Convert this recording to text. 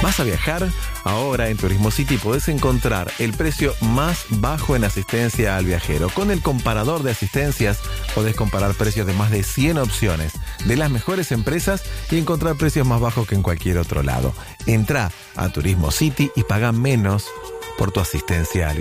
¿Vas a viajar? Ahora en Turismo City podés encontrar el precio más bajo en asistencia al viajero. Con el comparador de asistencias podés comparar precios de más de 100 opciones de las mejores empresas y encontrar precios más bajos que en cualquier otro lado. Entrá a Turismo City y paga menos por tu asistencia al viajero.